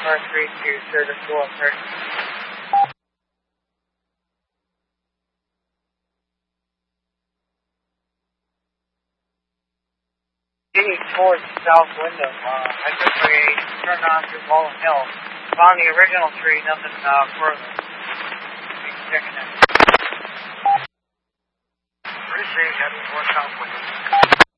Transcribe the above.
car 3 to service 230. Heading towards the south window. I took a turn on to Wallen Hill. Found the original tree, nothing further. Checking it. Appreciate heading towards south window.